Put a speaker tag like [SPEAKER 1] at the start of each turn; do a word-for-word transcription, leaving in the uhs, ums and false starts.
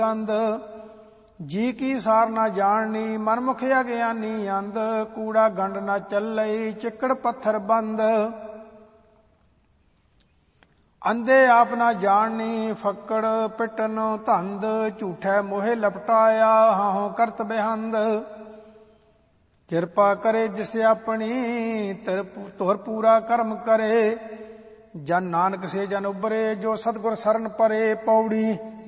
[SPEAKER 1] ਅੰਧ। ਜੀ ਕੀ ਸਾਰ ਨਾ ਜਾਣਨੀ ਮਨਮੁਖ ਅਗਿਆਨੀ ਅੰਧ। ਕੂੜਾ ਗੰਢ ਨਾ ਚੱਲਈ ਚਿੱਕੜ ਪੱਥਰ ਬੰਦ। ਅੰਧੇ ਆਪ ਨਾ ਜਾਣਨੀ ਫੱਕੜ ਪਿੱਟਨ ਧੰਦ। ਝੂਠੈ ਮੋਹਿ ਲਪਟਾਇਆ ਹਾਹੋਂ ਕਰਤ ਬੇਹੰਦ। ਕਿਰਪਾ ਕਰੇ ਜਿਸ ਆਪਣੀ ਤੁਰ ਪੂਰਾ ਕਰਮ ਕਰੇ। ਜਨ ਨਾਨਕ ਸੇ ਜਨ ਉਬਰੇ ਜੋ ਸਤਿਗੁਰ ਸਰਨ ਪਰੇ। ਪੌੜੀ